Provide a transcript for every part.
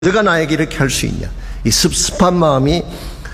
너가 나에게 이렇게 할 수 있냐. 이 습습한 마음이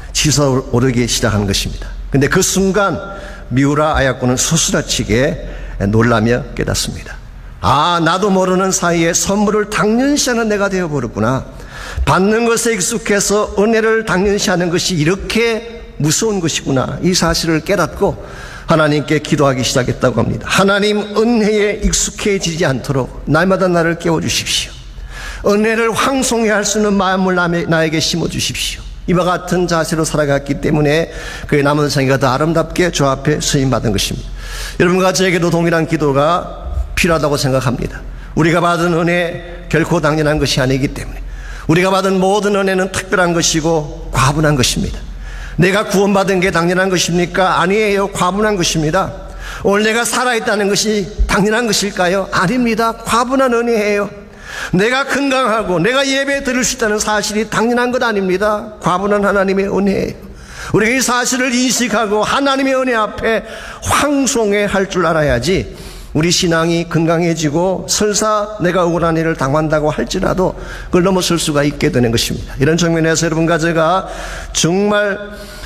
치솟아오르기 시작한 것입니다. 근데 그 순간 미우라 아야코는 소스라치게 놀라며 깨닫습니다. 아, 나도 모르는 사이에 선물을 당연시하는 내가 되어버렸구나. 받는 것에 익숙해서 은혜를 당연시하는 것이 이렇게 무서운 것이구나. 이 사실을 깨닫고 하나님께 기도하기 시작했다고 합니다. 하나님, 은혜에 익숙해지지 않도록 날마다 나를 깨워주십시오. 은혜를 황송해 할 수 있는 마음을 나에게 심어주십시오. 이와 같은 자세로 살아갔기 때문에 그의 남은 생애가 더 아름답게 주 앞에 쓰임받은 것입니다. 여러분과 저에게도 동일한 기도가 필요하다고 생각합니다. 우리가 받은 은혜 결코 당연한 것이 아니기 때문에 우리가 받은 모든 은혜는 특별한 것이고 과분한 것입니다. 내가 구원받은 게 당연한 것입니까? 아니에요. 과분한 것입니다. 오늘 내가 살아있다는 것이 당연한 것일까요? 아닙니다. 과분한 은혜예요. 내가 건강하고 내가 예배 드릴 수 있다는 사실이 당연한 것 아닙니다. 과분한 하나님의 은혜예요. 우리가 이 사실을 인식하고 하나님의 은혜 앞에 황송해 할 줄 알아야지 우리 신앙이 건강해지고 설사 내가 억울한 일을 당한다고 할지라도 그걸 넘어설 수가 있게 되는 것입니다. 이런 측면에서 여러분과 제가 정말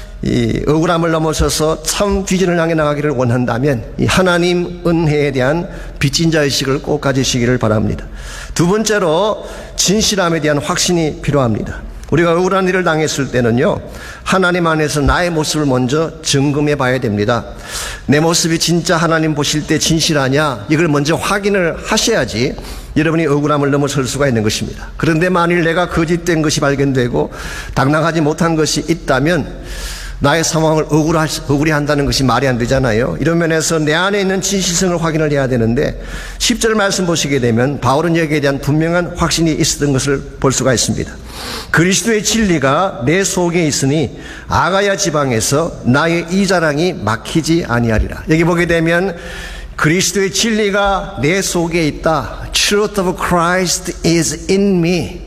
이 억울함을 넘어서서 참 비전을 향해 나가기를 원한다면 이 하나님 은혜에 대한 빚진 자의식을 꼭 가지시기를 바랍니다. 두 번째로 진실함에 대한 확신이 필요합니다. 우리가 억울한 일을 당했을 때는요, 하나님 안에서 나의 모습을 먼저 점검해 봐야 됩니다. 내 모습이 진짜 하나님 보실 때 진실하냐, 이걸 먼저 확인을 하셔야지 여러분이 억울함을 넘어설 수가 있는 것입니다. 그런데 만일 내가 거짓된 것이 발견되고 당당하지 못한 것이 있다면 나의 상황을 억울해 한다는 것이 말이 안 되잖아요. 이런 면에서 내 안에 있는 진실성을 확인을 해야 되는데 10절 말씀 보시게 되면 바울은 여기에 대한 분명한 확신이 있었던 것을 볼 수가 있습니다. 그리스도의 진리가 내 속에 있으니 아가야 지방에서 나의 이 자랑이 막히지 아니하리라. 여기 보게 되면 그리스도의 진리가 내 속에 있다. Truth of Christ is in me.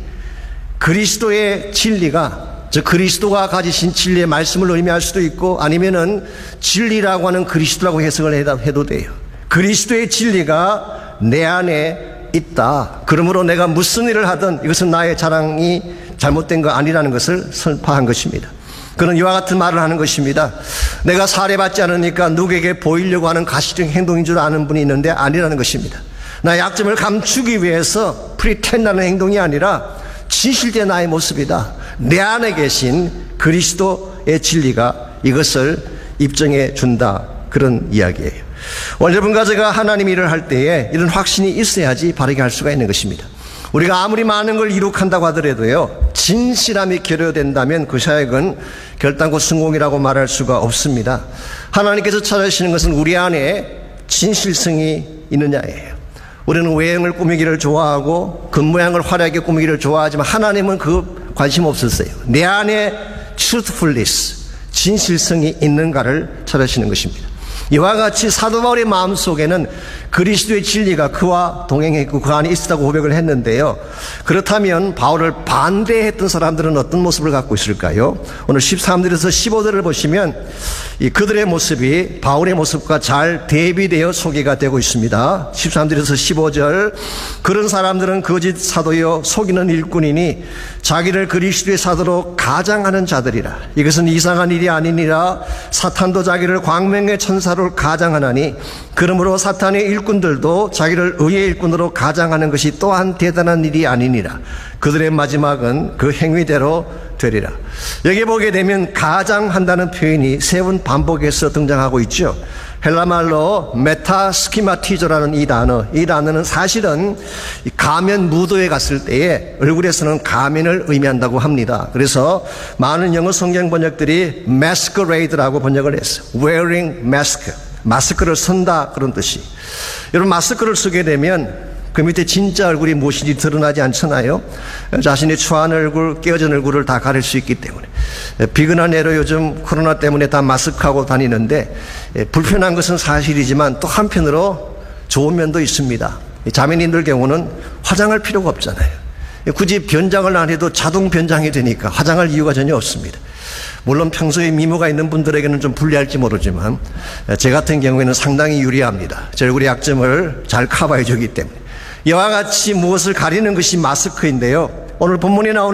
그리스도의 진리가, 즉 그리스도가 가지신 진리의 말씀을 의미할 수도 있고 아니면은 진리라고 하는 그리스도라고 해석을 해도 돼요. 그리스도의 진리가 내 안에 있다. 그러므로 내가 무슨 일을 하든 이것은 나의 자랑이 잘못된 거 아니라는 것을 선포한 것입니다. 그는 이와 같은 말을 하는 것입니다. 내가 살해받지 않으니까 누구에게 보이려고 하는 가시적 행동인 줄 아는 분이 있는데 아니라는 것입니다. 나의 약점을 감추기 위해서 프리텐다는 행동이 아니라 진실된 나의 모습이다. 내 안에 계신 그리스도의 진리가 이것을 입증해 준다. 그런 이야기예요. 오늘 여러분과 제가 하나님 일을 할 때에 이런 확신이 있어야지 바르게 할 수가 있는 것입니다. 우리가 아무리 많은 걸 이룩한다고 하더라도요, 진실함이 결여된다면 그 사역은 결단코 성공이라고 말할 수가 없습니다. 하나님께서 찾으시는 것은 우리 안에 진실성이 있느냐예요. 우리는 외형을 꾸미기를 좋아하고 겉모양을 화려하게 꾸미기를 좋아하지만 하나님은 그 관심 없었어요. 내 안에 truthfulness, 진실성이 있는가를 찾으시는 것입니다. 이와 같이 사도 바울의 마음속에는 그리스도의 진리가 그와 동행했고 그 안에 있었다고 고백을 했는데요. 그렇다면 바울을 반대했던 사람들은 어떤 모습을 갖고 있을까요? 오늘 13절에서 15절을 보시면 이 그들의 모습이 바울의 모습과 잘 대비되어 소개가 되고 있습니다. 13절에서 15절, 그런 사람들은 거짓 사도여 속이는 일꾼이니 자기를 그리스도의 사도로 가장하는 자들이라. 이것은 이상한 일이 아니니라. 사탄도 자기를 광명의 천사로 가장하나니 그러므로 사탄의 일꾼들도 자기를 의의 일꾼으로 가장하는 것이 또한 대단한 일이 아니니라. 그들의 마지막은 그 행위대로 되리라. 여기 보게 되면 가장한다는 표현이 세 번 반복해서 등장하고 있죠. 헬라말로 메타스키마티조라는 이 단어는 사실은 가면 무도에 갔을 때에 얼굴에서는 가면을 의미한다고 합니다. 그래서 많은 영어 성경 번역들이 masquerade라고 번역을 했어요. wearing mask, 마스크를 쓴다, 그런 뜻이. 여러분, 마스크를 쓰게 되면 그 밑에 진짜 얼굴이 무엇인지 드러나지 않잖아요. 자신의 추한 얼굴, 깨어진 얼굴을 다 가릴 수 있기 때문에. 비근한 애로 요즘 코로나 때문에 다 마스크하고 다니는데 불편한 것은 사실이지만 또 한편으로 좋은 면도 있습니다. 자매님들 경우는 화장할 필요가 없잖아요. 굳이 변장을 안 해도 자동 변장이 되니까 화장할 이유가 전혀 없습니다. 물론 평소에 미모가 있는 분들에게는 좀 불리할지 모르지만 제 같은 경우에는 상당히 유리합니다. 제 얼굴의 약점을 잘 커버해 주기 때문에. 이와 같이 무엇을 가리는 것이 마스크인데요. 오늘 본문에 나오는